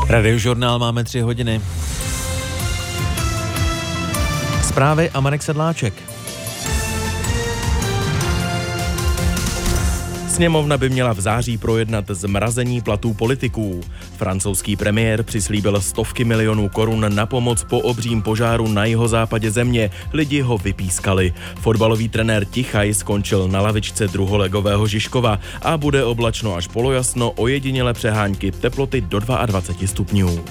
Radiožurnál máme 3 hodiny. Zprávy a Marek Sedláček. Sněmovna by měla v září projednat zmrazení platů politiků. Francouzský premiér přislíbil stovky milionů korun na pomoc po obřím požáru na jihozápadě země. Lidi ho vypískali. Fotbalový trenér Tichaj skončil na lavičce druholegového Žižkova a bude oblačno až polojasno, ojedinělé přehánky, teploty do 22 stupňů.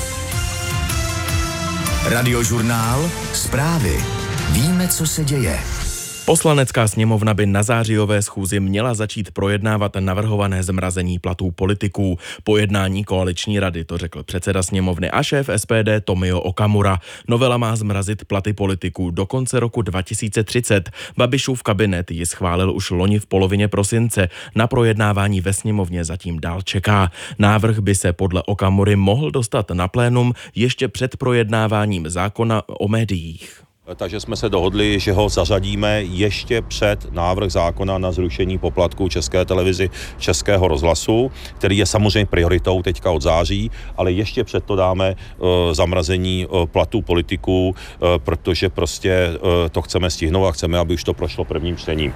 Radiožurnál, zprávy. Víme, co se děje. Poslanecká sněmovna by na zářijové schůzi měla začít projednávat navrhované zmrazení platů politiků. Po jednání koaliční rady to řekl předseda sněmovny a šéf SPD Tomio Okamura. Novela má zmrazit platy politiků do konce roku 2030. Babišův kabinet ji schválil už loni v polovině prosince. Na projednávání ve sněmovně zatím dál čeká. Návrh by se podle Okamury mohl dostat na plénum ještě před projednáváním zákona o médiích. Takže jsme se dohodli, že ho zařadíme ještě před návrh zákona na zrušení poplatků České televizi, Českého rozhlasu, který je samozřejmě prioritou teďka od září, ale ještě před to dáme zamrazení platů politiků, protože prostě to chceme stihnout a chceme, aby už to prošlo prvním čtením.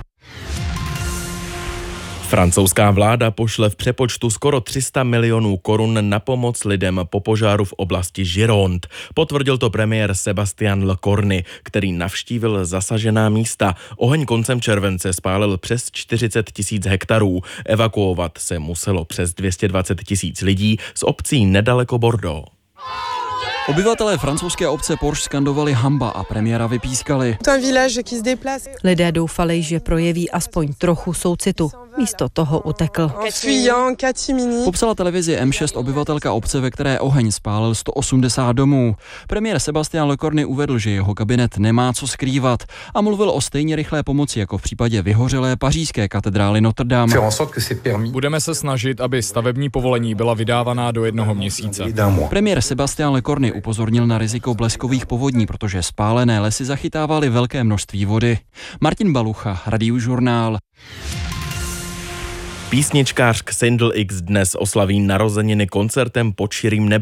Francouzská vláda pošle v přepočtu skoro 300 milionů korun na pomoc lidem po požáru v oblasti Gironde. Potvrdil to premiér Sébastien Lecornu, který navštívil zasažená místa. Oheň koncem července spálil přes 40 000 hektarů. Evakuovat se muselo přes 220 000 lidí z obcí nedaleko Bordeaux. Obyvatelé francouzské obce Porš skandovali hamba a premiéra vypískali. Lidé doufali, že projeví aspoň trochu soucitu. Místo toho utekl. Popsala televizi M6 obyvatelka obce, ve které oheň spálil 180 domů. Premiér Sébastien Lecornu uvedl, že jeho kabinet nemá co skrývat a mluvil o stejně rychlé pomoci jako v případě vyhořelé pařížské katedrály Notre Dame. Budeme se snažit, aby stavební povolení byla vydávaná do 1 měsíce. Premiér Sébastien Lecornu upozornil na riziko bleskových povodní, protože spálené lesy zachytávaly velké množství vody. Martin Balucha, Radiožurnál. Písničkář Xindl X dnes oslaví narozeniny koncertem pod širým nebem.